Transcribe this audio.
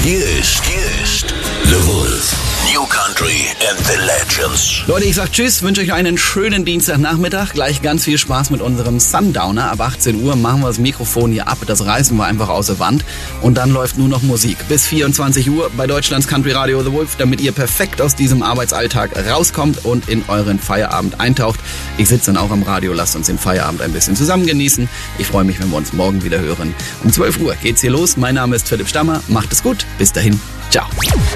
Hier ist The Wolf. New Country and the Legends. Leute, ich sag Tschüss, wünsche euch einen schönen Dienstagnachmittag. Gleich ganz viel Spaß mit unserem Sundowner. Ab 18 Uhr machen wir das Mikrofon hier ab. Das reißen wir einfach aus der Wand. Und dann läuft nur noch Musik. Bis 24 Uhr bei Deutschlands Country Radio The Wolf, damit ihr perfekt aus diesem Arbeitsalltag rauskommt und in euren Feierabend eintaucht. Ich sitze dann auch am Radio, lasst uns den Feierabend ein bisschen zusammen genießen. Ich freue mich, wenn wir uns morgen wieder hören. Um 12 Uhr geht's hier los. Mein Name ist Philipp Stammer. Macht es gut. Bis dahin. Ciao.